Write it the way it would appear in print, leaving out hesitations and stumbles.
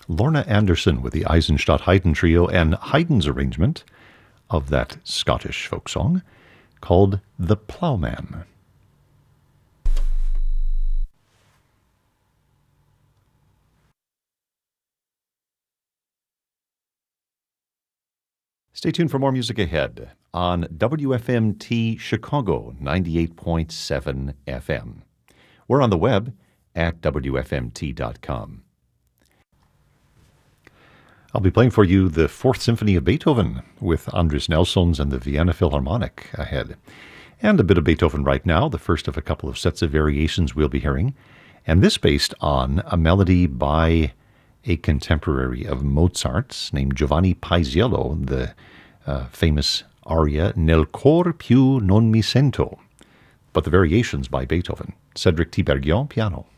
Lorna Anderson with the Eisenstadt Haydn Trio and Haydn's arrangement of that Scottish folk song called The Ploughman. Stay tuned for more music ahead on WFMT Chicago 98.7 FM. We're on the web at WFMT.com. I'll be playing for you the Fourth Symphony of Beethoven with Andris Nelsons and the Vienna Philharmonic ahead. And a bit of Beethoven right now, the first of a couple of sets of variations we'll be hearing. And this based on a melody by a contemporary of Mozart's named Giovanni Paisiello, the famous aria Nel cor più non mi sento, but the variations by Beethoven. Cedric Tiberghien, piano.